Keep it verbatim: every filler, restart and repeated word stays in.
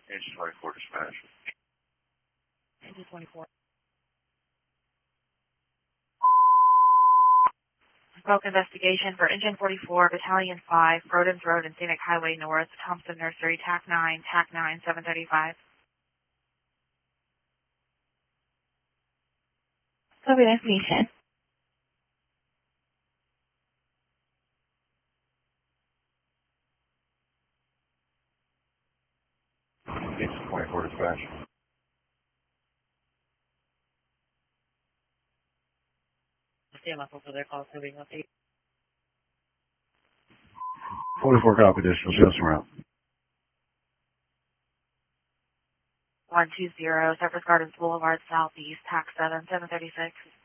Engine twenty-four dispatch. Engine twenty-four. Smoke investigation for Engine forty-four, Battalion five, Rodens Road and Scenic Highway North, Thompson Nursery, T A C nine, T A C nine, seven thirty-five. Copy the information. Engine twenty-four dispatch. C M F over there, call serving update. forty-four copy, additional customer out. one two zero, Cypress Gardens Boulevard Southeast, T A C seven, seven thirty-six.